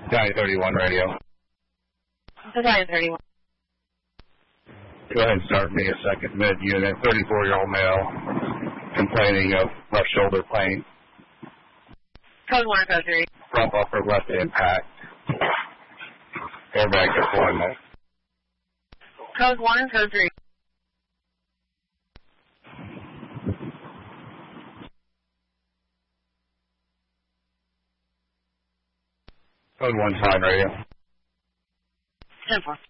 County 31 radio. County 31. Go ahead and start me a second mid-unit. 34-year-old male complaining of left shoulder pain. Code 1, code 3. Front bumper left impact. Airbag deployment. Code 1, code 3. Code 1 sign radio. 10-4.